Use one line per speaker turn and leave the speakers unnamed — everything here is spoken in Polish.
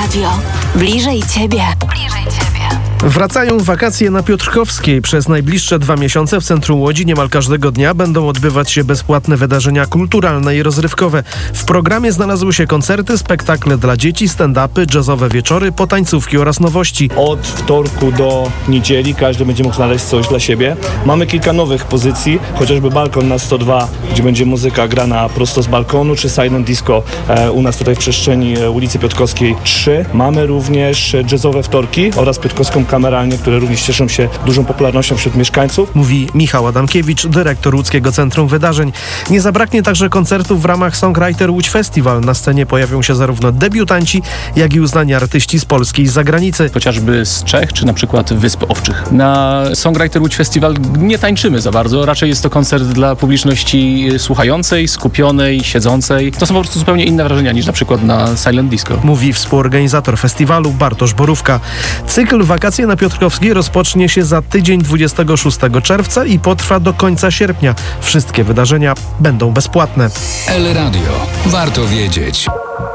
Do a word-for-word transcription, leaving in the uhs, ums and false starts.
Radio. Bliżej Ciebie. Bliżej Ciebie.
Wracają wakacje na Piotrkowskiej. Przez najbliższe dwa miesiące w centrum Łodzi niemal każdego dnia będą odbywać się bezpłatne wydarzenia kulturalne i rozrywkowe. W programie znalazły się koncerty, spektakle dla dzieci, stand-upy, jazzowe wieczory, potańcówki oraz nowości.
Od wtorku do niedzieli każdy będzie mógł znaleźć coś dla siebie. Mamy kilka nowych pozycji, chociażby balkon na sto dwa, gdzie będzie muzyka grana prosto z balkonu, czy silent disco e, u nas tutaj w przestrzeni e, ulicy Piotrkowskiej trzy. Mamy również jazzowe wtorki oraz Piotrkowską kameralnię, które również cieszą się dużą popularnością wśród mieszkańców.
Mówi Michał Adamkiewicz, dyrektor Łódzkiego Centrum Wydarzeń. Nie zabraknie także koncertów w ramach Songwriter Łódź Festival. Na scenie pojawią się zarówno debiutanci, jak i uznani artyści z Polski i z zagranicy.
Chociażby z Czech, czy na przykład Wysp Owczych. Na Songwriter Łódź Festival nie tańczymy za bardzo. Raczej jest to koncert dla publiczności słuchającej, skupionej, siedzącej. To są po prostu zupełnie inne wrażenia niż na przykład na silent disco.
Mówi współorganizator festiwalu Bartosz Borówka. Cykl Wakacje na Piotrkowskiej rozpocznie się za tydzień dwudziestego szóstego czerwca i potrwa do końca sierpnia. Wszystkie wydarzenia będą bezpłatne.
El Radio. Warto wiedzieć.